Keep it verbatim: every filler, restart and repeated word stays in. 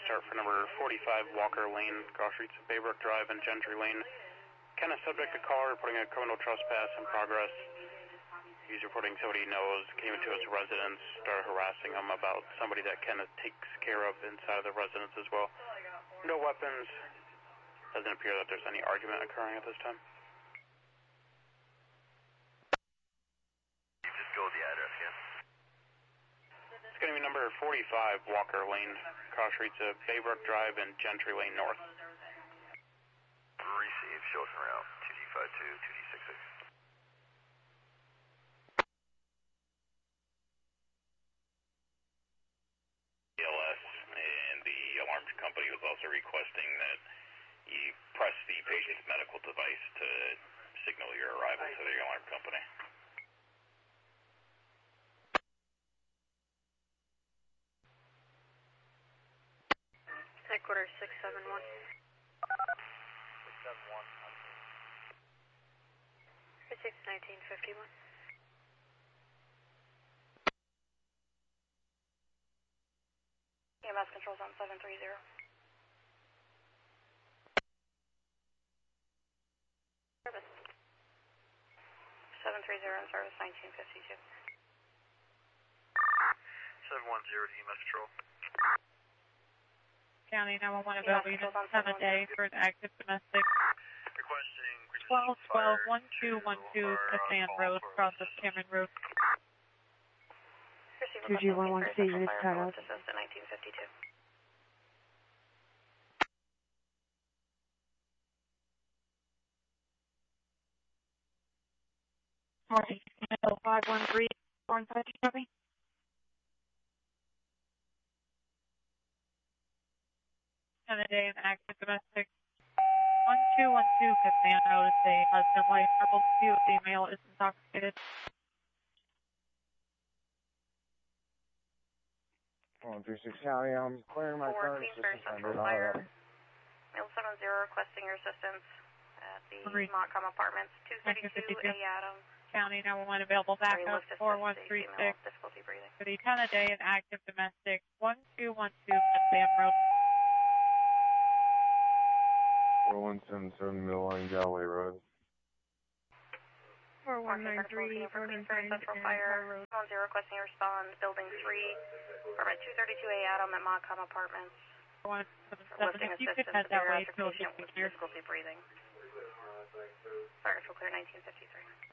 start for number forty-five Walker Lane, cross streets of Baybrook Drive and Gentry Lane. Kind of subject to call, reporting a criminal trespass in progress. He's reporting somebody he knows came into his residence, started harassing him about somebody that Ken takes care of inside of the residence as well. No weapons. Doesn't appear that there's any argument occurring at this time. Just go with the address again. It's going to be number forty-five Walker Lane, cross streets of Baybrook Drive and Gentry Lane North. Receive, show us around, two D five two, two D six six. E L S and the alarm company was also requesting that you press the patient's medical device to signal your arrival to the alarm company. Headquarters six seven one. six seven one. six nineteen fifty-one. E M S controls on seven three zero. Service. seven three zero and service nineteen fifty-two. seven one zero to E M S control. County nine one one available units seven day for an active domestic. Requesting twelve twelve one two one two Casan Road, cross of Cameron Road. two G one one C units cut off. nineteen fifty-two. Morning, five one three, four five copy. Seven day and active domestic. one two one two Casan Road, a husband wife triple dispute, female is intoxicated. one three six County, I'm clearing my Four current Queensbury assistance Central under Fire. Colorado. Mail seven zero requesting your assistance at the Three. Montcalm Apartments, two thirty-two A Adam. County nine one one available backup four one three six. Difficulty breathing. For the ten a day and active domestic one two one two Casan Road. four one seven seven Middle Line Galloway Road. four one nine three, for Queensbury Central Fire. one zero requesting your respond, building three, permit two thirty-two A Adam at Montcalm Apartments. one seven For seven, lifting if you could assistance head to that way bariatric till patient it's with clear. difficulty breathing. Fire, clear nineteen fifty-three.